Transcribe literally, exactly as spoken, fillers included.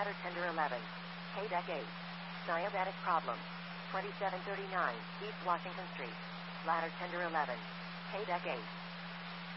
Ladder Tender eleven. K-Deck eight. Diabetic problem. twenty-seven thirty-nine East Washington Street. Ladder Tender eleven. K-Deck eight.